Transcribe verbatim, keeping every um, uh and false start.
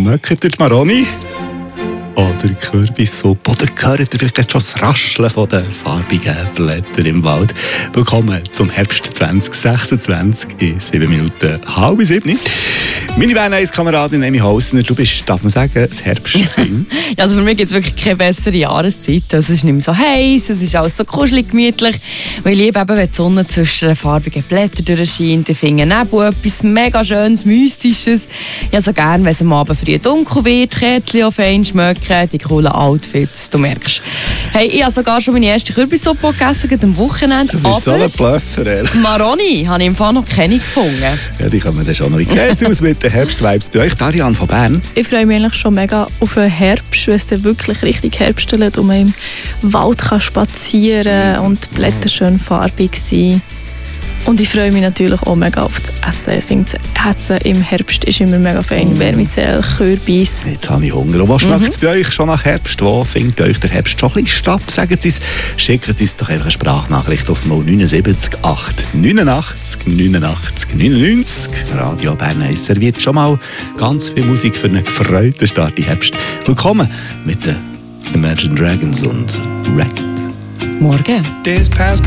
Schmeckt ihr die Maroni? Oder Kürbissuppe? Oder hört ihr vielleicht schon das Rascheln von den farbigen Blättern im Wald? Willkommen zum Herbst zwanzig sechsundzwanzig in sieben Minuten halb sieben. Meine Band eins Kameradin Amy Hausner, du bist, darf man sagen, das Herbstkind. Ja, also für mich gibt es wirklich keine bessere Jahreszeit. Also es ist nicht mehr so heiß, es ist alles so kuschelig, gemütlich. Und ich liebe eben, wenn die Sonne zwischen den farbigen Blättern durchscheint. Ich finde Nebel etwas mega Schönes, Mystisches. Ja, so gerne, wenn es am Abend früh dunkel wird, Kerzen auch fein schmecken, die coolen Outfits, du merkst. Hey, ich habe sogar schon meine erste Kürbissuppe gegessen, gerade am Wochenende. Du bist so ein Blöffer, ehrlich. Maroni habe ich im Fall noch keine gefunden. Ja, die kommen dann schon noch. Wie sieht es aus mit den Herbstvibes bei euch? Darian von Bern. Ich freue mich eigentlich schon mega auf den Herbst, wenn es dann wirklich richtig herbstelt und man im Wald kann spazieren kann und die Blätter schön farbig sind. Und ich freue mich natürlich auch mega auf das Essen. Ich finde, das Essen im Herbst ist immer mega fein. Vermicelle, Kürbis. Jetzt habe ich Hunger. Und wo schmeckt es mhm. bei euch schon nach Herbst? Wo findet euch der Herbst schon ein bisschen statt? Sagen Sie es. Schickt uns doch einfach eine Sprachnachricht auf null neun sieben acht neunundachtzig neunundachtzig neunundneunzig. Radio Bern eins serviert schon mal ganz viel Musik für einen gefreuten Start im Herbst. Willkommen mit den Imagine Dragons und Wrecked. Morgen. Days pass